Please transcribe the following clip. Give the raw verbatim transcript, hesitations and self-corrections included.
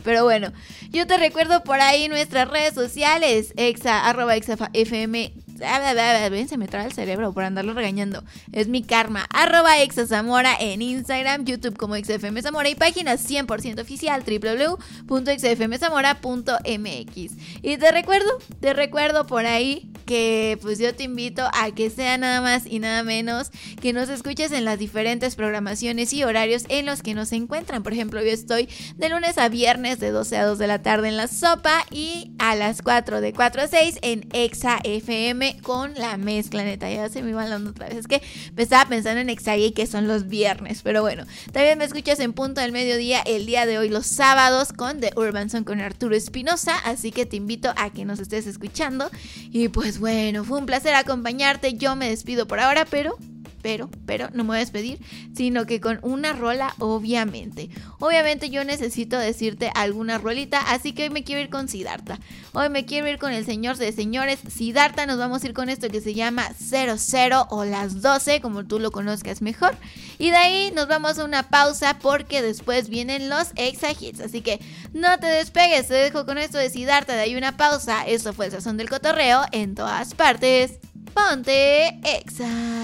Pero bueno, yo te recuerdo por ahí nuestras redes sociales, exa, arroba exafm. Se me traba el cerebro por andarlo regañando. Es mi karma. Arroba exazamora en Instagram, YouTube como XFM Zamora y página cien por ciento oficial doble u doble u doble u punto ex f m zamora punto m x. Y te recuerdo, te recuerdo por ahí que pues yo te invito a que sea nada más y nada menos que nos escuches en las diferentes programaciones y horarios en los que nos encuentran. Por ejemplo, yo estoy de lunes a viernes de doce a dos de la tarde en La Sopa y a las cuatro de cuatro a seis en Exa F M con la mezcla, neta, ya se me iba la onda otra vez, es que me estaba pensando en Exagui que son los viernes, pero bueno, también me escuchas en punto del mediodía el día de hoy los sábados con The Urban Song con Arturo Espinosa, así que te invito a que nos estés escuchando y pues bueno, fue un placer acompañarte, yo me despido por ahora, pero... Pero, pero, no me voy a despedir, sino que con una rola, obviamente. Obviamente yo necesito decirte alguna rolita, así que hoy me quiero ir con Siddhartha. Hoy me quiero ir con el señor de señores Siddhartha, nos vamos a ir con esto que se llama cero cero o las doce, como tú lo conozcas mejor. Y de ahí nos vamos a una pausa porque después vienen los Exa Hits. Así que no te despegues, te dejo con esto de Siddhartha, de ahí una pausa. Esto fue el Sazón del Cotorreo en todas partes. Ponte Exa.